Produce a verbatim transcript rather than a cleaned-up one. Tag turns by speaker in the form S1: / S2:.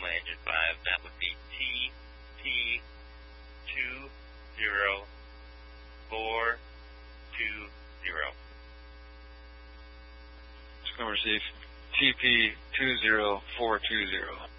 S1: my engine five. That would be T P two zero four two zero.
S2: It's going to receive T P two zero four two zero.